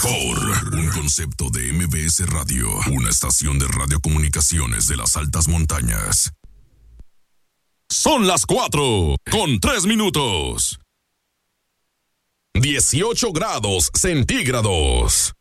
mejor. Un concepto de MBS Radio, una estación de radiocomunicaciones de las altas montañas. Son las 4:03. 18 grados centígrados.